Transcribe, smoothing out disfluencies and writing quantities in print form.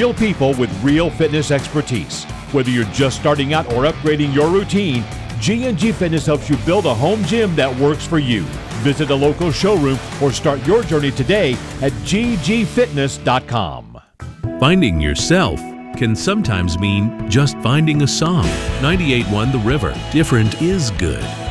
real people with real fitness expertise. Whether you're just starting out or upgrading your routine, G&G Fitness helps you build a home gym that works for you. Visit a local showroom or start your journey today at ggfitness.com. Finding yourself can sometimes mean just finding a song. 98.1 The River. Different is good.